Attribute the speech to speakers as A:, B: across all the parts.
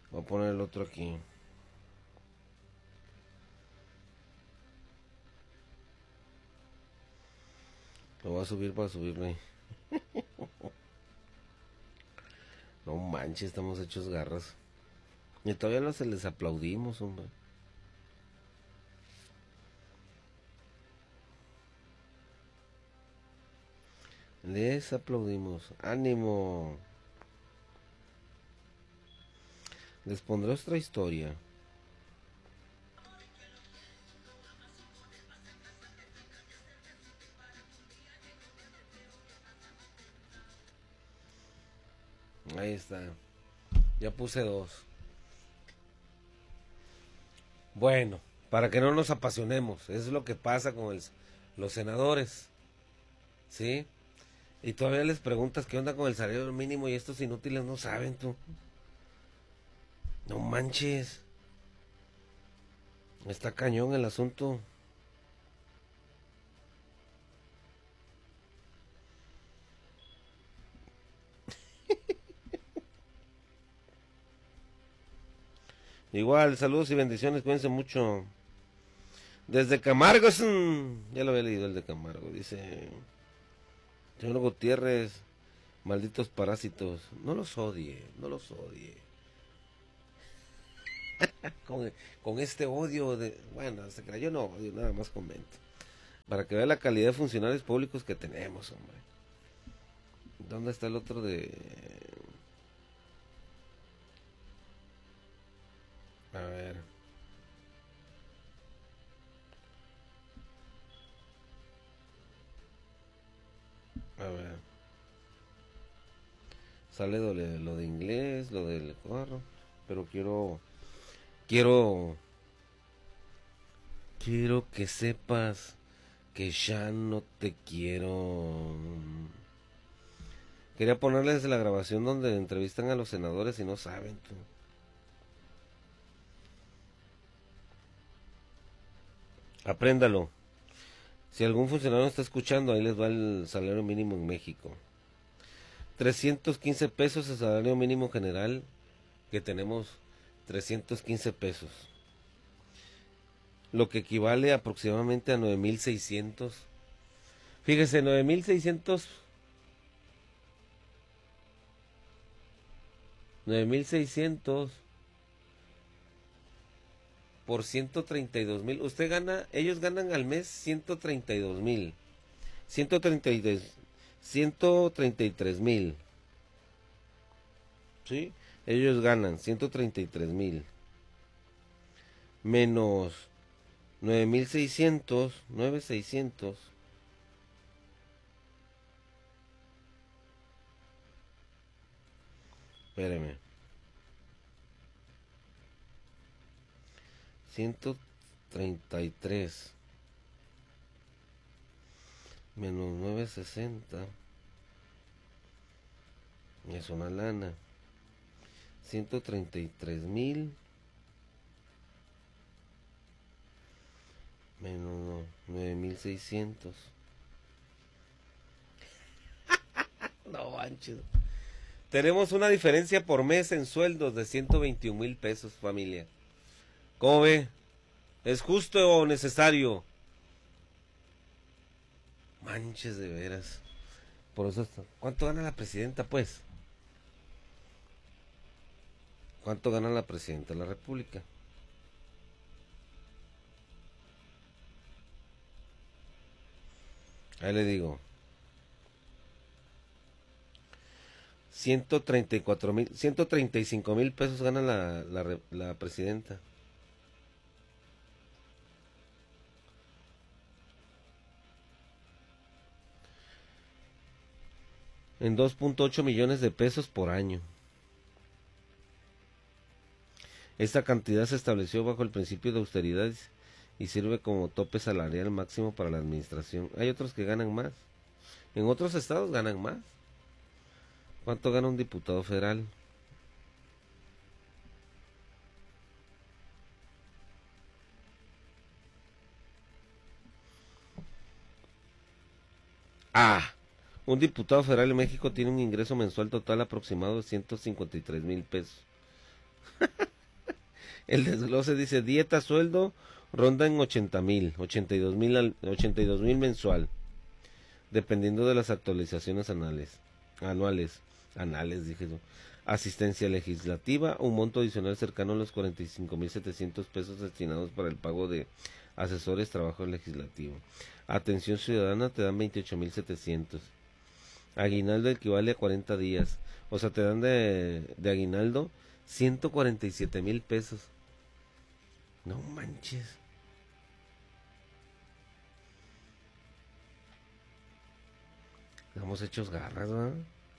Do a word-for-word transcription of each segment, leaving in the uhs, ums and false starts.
A: Voy a poner el otro aquí. Lo voy a subir para subirme. No manches, estamos hechos garras. Y todavía no se les aplaudimos, hombre. Les aplaudimos. ¡Ánimo! Les pondré otra historia. Ahí está. Ya puse dos. Bueno, para que no nos apasionemos. Eso es lo que pasa con el, los senadores. ¿Sí? Y todavía les preguntas qué onda con el salario mínimo y estos inútiles no saben tú. No manches. Está cañón el asunto. Igual, saludos y bendiciones, cuídense mucho. Desde Camargo, es un... ya lo había leído el de Camargo, dice... Señor Gutiérrez, malditos parásitos, no los odie, no los odie. con, con este odio de... Bueno, se crea, yo no odio, nada más comento. Para que vea la calidad de funcionarios públicos que tenemos, hombre. ¿Dónde está el otro de...? A ver... A ver. Sale lo de, lo de inglés, lo del carro. Pero quiero... Quiero... Quiero que sepas que ya no te quiero. Quería ponerles la grabación donde entrevistan a los senadores y no saben tú. Apréndalo. Si algún funcionario está escuchando, ahí les va el salario mínimo en México. trescientos quince pesos el salario mínimo general, que tenemos trescientos quince pesos. Lo que equivale aproximadamente a nueve mil seiscientos. Fíjese, nueve mil seiscientos. nueve mil seiscientos por ciento treinta y dos mil. Usted gana, ellos ganan al mes ciento treinta y dos mil. ciento treinta y dos, ciento treinta y tres mil. ¿Sí? Ellos ganan ciento treinta y tres mil. Menos nueve mil seiscientos. nueve mil seiscientos. Espéreme. ciento treinta y tres. Menos novecientos sesenta. Es una lana. ciento treinta y tres mil. Menos nueve mil seiscientos. No manches. Tenemos una diferencia por mes en sueldos de ciento veintiún mil pesos, familia. ¿Cómo ve? ¿Es justo o necesario? Manches de veras. Por eso está. ¿Cuánto gana la presidenta, pues? ¿Cuánto gana la presidenta de la República? Ahí le digo. ciento treinta y cuatro mil, ciento treinta y cinco mil pesos gana la, la, la presidenta. En dos punto ocho millones de pesos por año. Esta cantidad se estableció bajo el principio de austeridad y sirve como tope salarial máximo para la administración. Hay otros que ganan más. En otros estados ganan más. ¿Cuánto gana un diputado federal? Ah, un diputado federal en México tiene un ingreso mensual total aproximado de ciento cincuenta y tres mil pesos. El desglose dice, dieta, sueldo, ronda en ochenta mil, ochenta y dos mil, ochenta y dos mil mensual, dependiendo de las actualizaciones anuales, anuales, anales, dije yo. Asistencia legislativa, un monto adicional cercano a los cuarenta y cinco mil setecientos pesos destinados para el pago de asesores, trabajo legislativo. Atención ciudadana, te dan veintiocho mil setecientos. Aguinaldo equivale a cuarenta días. O sea, te dan de, de aguinaldo ciento cuarenta y siete mil pesos. No manches. Estamos hechos garras, ¿verdad?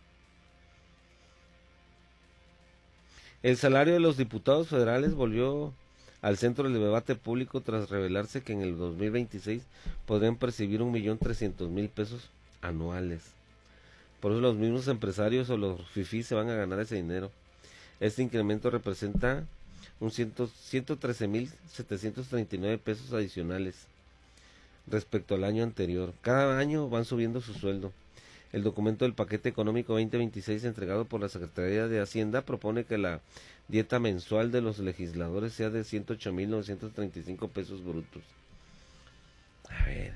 A: El salario de los diputados federales volvió al centro del debate público tras revelarse que en el dos mil veintiséis podrían percibir un millón trescientos mil pesos anuales. Por eso los mismos empresarios o los fifís se van a ganar ese dinero. Este incremento representa un ciento trece mil setecientos treinta y nueve pesos adicionales respecto al año anterior. Cada año van subiendo su sueldo. El documento del paquete económico veinte veintiséis entregado por la Secretaría de Hacienda propone que la dieta mensual de los legisladores sea de ciento ocho mil novecientos treinta y cinco pesos brutos. A ver.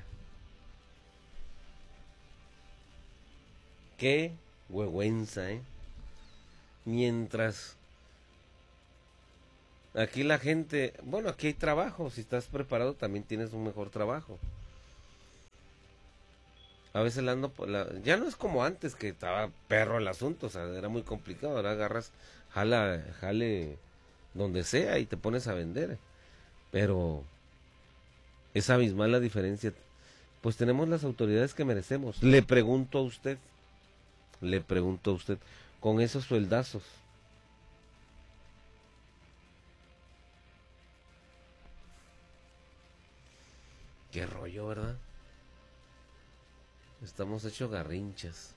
A: Qué huehuenza, ¿eh? Mientras aquí la gente, bueno, aquí hay trabajo, si estás preparado también tienes un mejor trabajo. A veces la ando, la, ya no es como antes que estaba perro el asunto, o sea, era muy complicado, ahora agarras, jala, jale donde sea y te pones a vender. Pero es abismal la diferencia. Pues tenemos las autoridades que merecemos. Le pregunto a usted, le pregunto a usted, con esos sueldazos, qué rollo, ¿verdad? Estamos hechos garrinchas.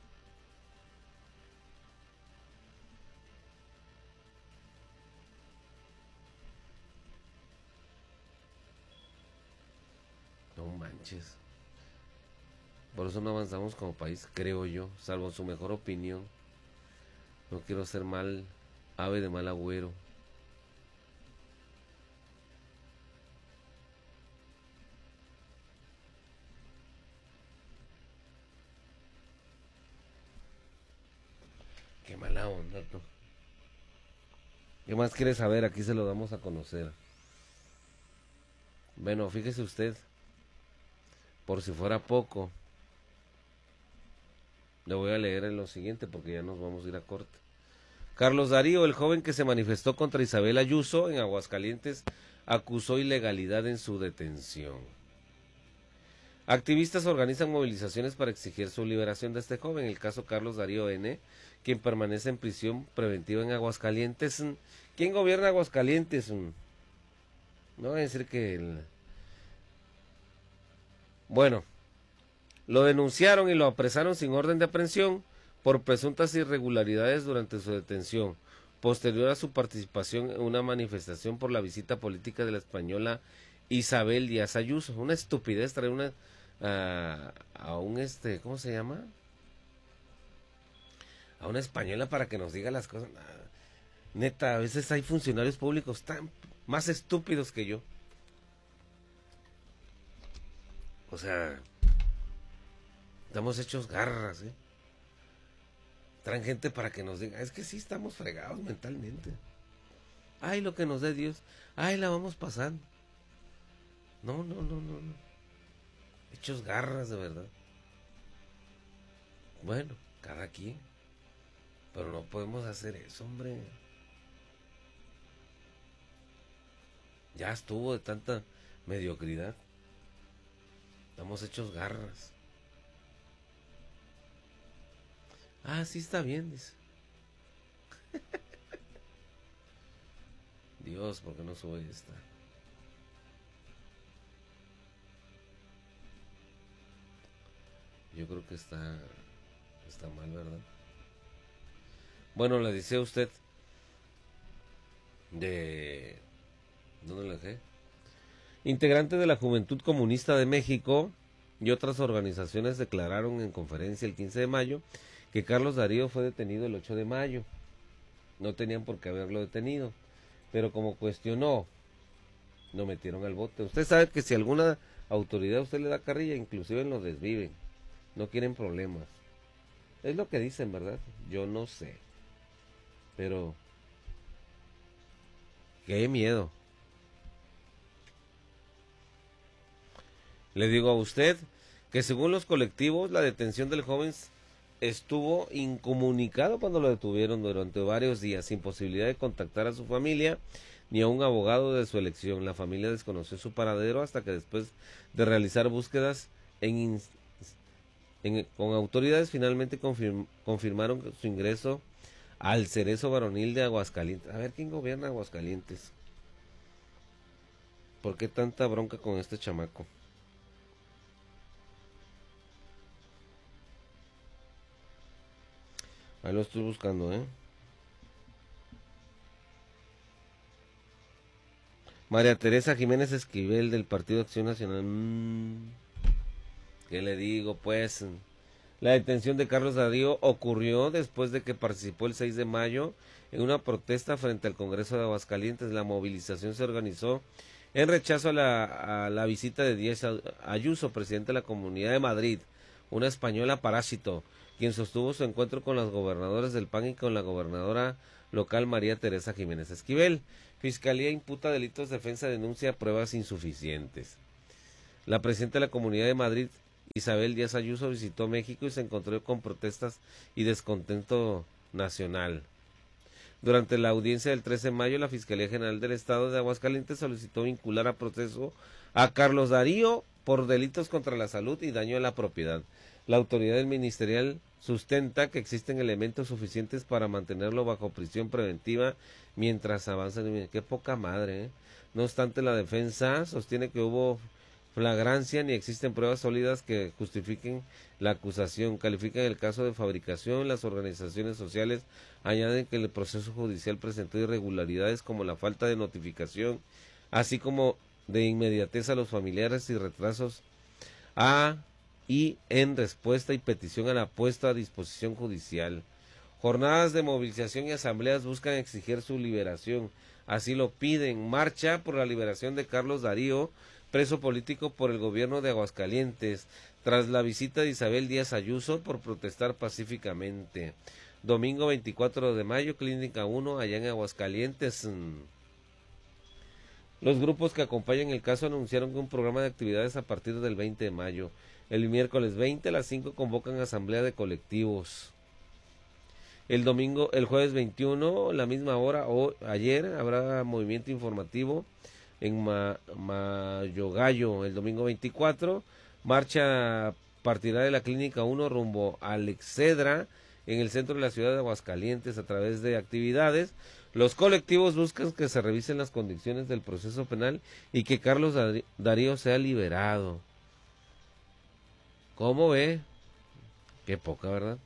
A: No manches. Por eso no avanzamos como país, creo yo, salvo su mejor opinión. No quiero ser mal, ave de mal agüero. Qué mala onda, tú. ¿Qué más quiere saber? Aquí se lo damos a conocer. Bueno, fíjese usted, por si fuera poco, le voy a leer en lo siguiente porque ya nos vamos a ir a corte. Carlos Darío, el joven que se manifestó contra Isabel Ayuso en Aguascalientes, acusó ilegalidad en su detención. Activistas organizan movilizaciones para exigir su liberación de este joven, el caso Carlos Darío N., quien permanece en prisión preventiva en Aguascalientes. ¿Quién gobierna Aguascalientes? No voy a decir que... El... Bueno, lo denunciaron y lo apresaron sin orden de aprehensión por presuntas irregularidades durante su detención, posterior a su participación en una manifestación por la visita política de la española Isabel Díaz Ayuso. Una estupidez traer una... A, a un este, ¿cómo se llama? A una española para que nos diga las cosas. Neta, a veces hay funcionarios públicos tan más estúpidos que yo. O sea, estamos hechos garras, ¿eh? Traen gente para que nos diga, es que sí estamos fregados mentalmente. Ay, lo que nos dé Dios. Ay, la vamos pasando. No, no, no, no, no. Hechos garras, de verdad. Bueno, cada quien. Pero no podemos hacer eso, hombre. Ya estuvo de tanta mediocridad. Estamos hechos garras. Ah, sí está bien, dice. Dios, ¿por qué no sube esta? Yo creo que está está mal, ¿verdad? Bueno, le dice a usted de... ¿Dónde le dejé? Integrante de la Juventud Comunista de México y otras organizaciones declararon en conferencia el quince de mayo que Carlos Darío fue detenido el ocho de mayo. No tenían por qué haberlo detenido. pero como cuestionó, lo metieron al bote. Usted sabe que si alguna autoridad a usted le da carrilla, inclusive lo desviven, no quieren problemas. Es lo que dicen, ¿verdad? Yo no sé, pero qué miedo. Le digo a usted que según los colectivos, la detención del joven estuvo incomunicado cuando lo detuvieron durante varios días, sin posibilidad de contactar a su familia ni a un abogado de su elección. La familia desconoció su paradero hasta que después de realizar búsquedas en, en, con autoridades finalmente confirm, confirmaron su ingreso al Cerezo Varonil de Aguascalientes. A ver, ¿quién gobierna Aguascalientes? ¿Por qué tanta bronca con este chamaco? Ahí lo estoy buscando, ¿eh? María Teresa Jiménez Esquivel, del Partido Acción Nacional. Mm, ¿Qué le digo, pues? La detención de Carlos Darío ocurrió después de que participó el seis de mayo en una protesta frente al Congreso de Aguascalientes. La movilización se organizó en rechazo a la, a la visita de Díaz Ayuso, presidente de la Comunidad de Madrid, una española parásito, quien sostuvo su encuentro con los gobernadores del P A N y con la gobernadora local María Teresa Jiménez Esquivel. Fiscalía imputa delitos, defensa denuncia pruebas insuficientes. La presidenta de la Comunidad de Madrid, Isabel Díaz Ayuso, visitó México y se encontró con protestas y descontento nacional. Durante la audiencia del trece de mayo, la Fiscalía General del Estado de Aguascalientes solicitó vincular a proceso a Carlos Darío por delitos contra la salud y daño a la propiedad. La autoridad ministerial sustenta que existen elementos suficientes para mantenerlo bajo prisión preventiva mientras avanza. Qué poca madre, ¿eh? No obstante, la defensa sostiene que hubo flagrancia ni existen pruebas sólidas que justifiquen la acusación. Califican el caso de fabricación. Las organizaciones sociales añaden que el proceso judicial presentó irregularidades como la falta de notificación, así como de inmediatez a los familiares y retrasos a y en respuesta y petición a la puesta a disposición judicial. Jornadas de movilización y asambleas buscan exigir su liberación. Así lo piden. Marcha por la liberación de Carlos Darío, preso político por el gobierno de Aguascalientes, tras la visita de Isabel Díaz Ayuso por protestar pacíficamente. Domingo veinticuatro de mayo, Clínica uno, allá en Aguascalientes. Los grupos que acompañan el caso anunciaron que un programa de actividades a partir del veinte de mayo. El miércoles veinte a las cinco convocan asamblea de colectivos. El domingo, el jueves veintiuno, la misma hora, o ayer, habrá movimiento informativo en Ma, Mayogallo. El domingo veinticuatro, marcha partirá de la Clínica uno rumbo al Excedra, en el centro de la ciudad de Aguascalientes. A través de actividades, los colectivos buscan que se revisen las condiciones del proceso penal y que Carlos Darío sea liberado. ¿Cómo ve? Qué poca, ¿verdad?